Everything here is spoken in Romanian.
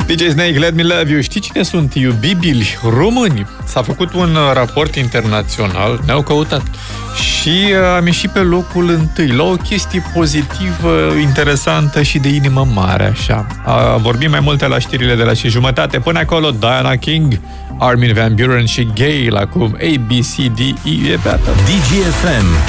DJ Snake, Let Me Love You. Știi cine sunt iubibili români? S-a făcut un raport internațional, ne-au căutat și am ieșit pe locul întâi, la o chestie pozitivă, interesantă și de inimă mare, așa. Vorbim mai multe la știrile de la 5:30. Până acolo, Diana King, Armin van Buuren și Gayle, acum ABCDE e beată. DGFM.